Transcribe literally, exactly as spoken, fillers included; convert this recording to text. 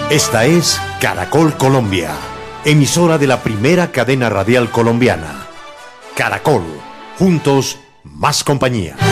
Esta es Caracol Colombia, emisora de la primera cadena radial colombiana. Caracol, juntos, más compañía.